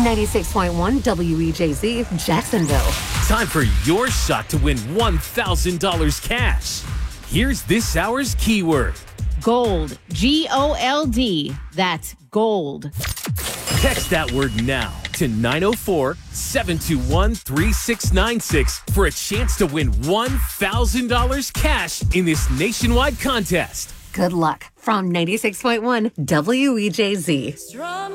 96.1 WEJZ, Jacksonville. Time for your shot to win $1,000 cash. Here's this hour's keyword. Gold. G-O-L-D. That's gold. Text that word now to 904-721-3696 for a chance to win $1,000 cash in this nationwide contest. Good luck from 96.1 WEJZ.